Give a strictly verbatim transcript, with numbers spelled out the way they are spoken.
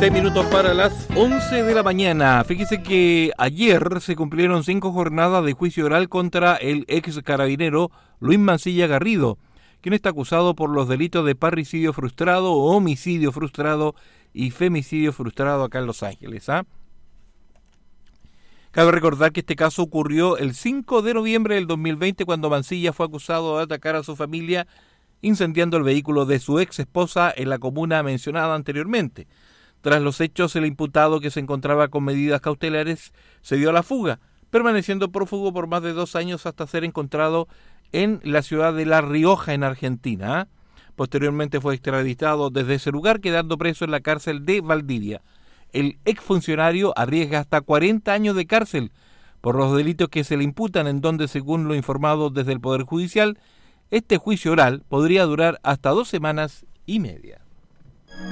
Seis minutos para las once de la mañana. Fíjese que ayer se cumplieron cinco jornadas de juicio oral contra el ex carabinero Luis Mancilla Garrido, quien está acusado por los delitos de parricidio frustrado, homicidio frustrado y femicidio frustrado acá en Los Ángeles. ¿ah? Cabe recordar que este caso ocurrió el cinco de noviembre del dos mil veinte, cuando Mancilla fue acusado de atacar a su familia incendiando el vehículo de su ex esposa en la comuna mencionada anteriormente. Tras los hechos, el imputado, que se encontraba con medidas cautelares, se dio a la fuga, permaneciendo prófugo por más de dos años hasta ser encontrado en la ciudad de La Rioja, en Argentina. Posteriormente fue extraditado desde ese lugar, quedando preso en la cárcel de Valdivia. El exfuncionario arriesga hasta cuarenta años de cárcel por los delitos que se le imputan, en donde, según lo informado desde el Poder Judicial, este juicio oral podría durar hasta dos semanas y media.